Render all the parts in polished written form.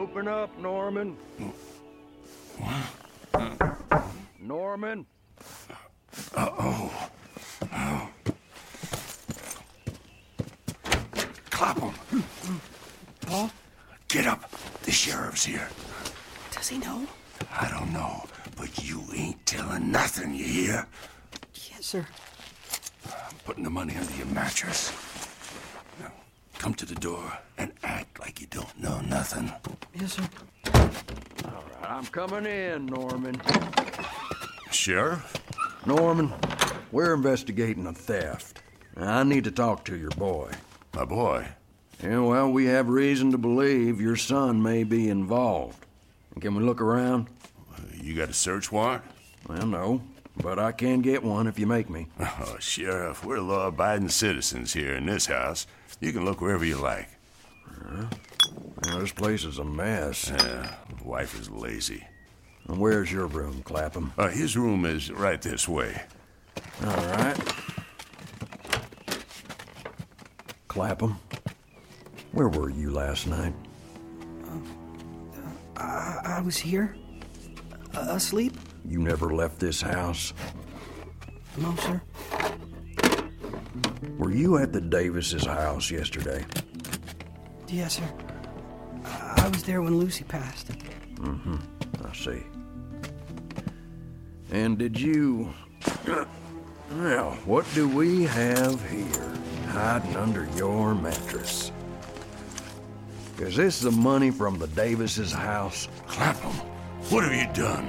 Open up, Norman. Norman? Uh-oh. Oh. Clapham. Paul? Get up. The sheriff's here. Does he know? I don't know, but you ain't telling nothing, you hear? Yes, sir. I'm putting the money under your mattress. Now, come to the door and act like you don't know nothing. Yes, sir. All right, I'm coming in, Norman. Sheriff? Norman, we're investigating a theft. I need to talk to your boy. My boy? Yeah, well, we have reason to believe your son may be involved. Can we look around? You got a search warrant? Well, no, but I can get one if you make me. Oh, Sheriff, we're law-abiding citizens here in this house. You can look wherever you like. Well, this place is a mess. Yeah, wife is lazy. And where's your room, Clapham? His room is right this way. All right. Clapham, where were you last night? I was here. Asleep? You never left this house? No, sir. Were you at the Davises' house yesterday? Yes, sir. I was there when Lucy passed. Mm-hmm. I see. And did you... Now, what do we have here, hiding under your mattress? Is this the money from the Davises' house? Clapham, what have you done?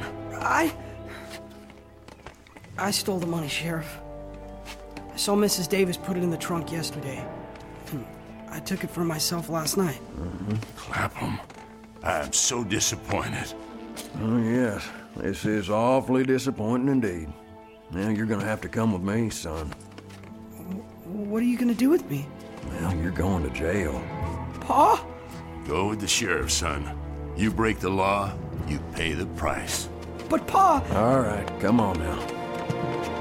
I stole the money, Sheriff. I saw Mrs. Davis put it in the trunk yesterday. And I took it for myself last night. Mm-hmm. Clapham, I'm so disappointed. Oh, yes. This is awfully disappointing indeed. Now you're gonna have to come with me, son. What are you gonna do with me? Well, you're going to jail. Pa? Go with the sheriff, son. You break the law, you pay the price. But Pa... All right, come on now.